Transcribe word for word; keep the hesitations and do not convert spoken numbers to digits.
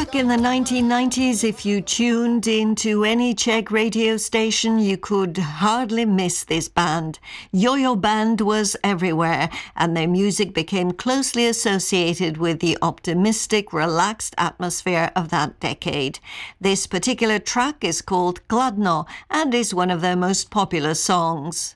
Back in the nineteen nineties, if you tuned into any Czech radio station, you could hardly miss this band. Yo-Yo Band was everywhere, and their music became closely associated with the optimistic, relaxed atmosphere of that decade. This particular track is called Kladno and is one of their most popular songs.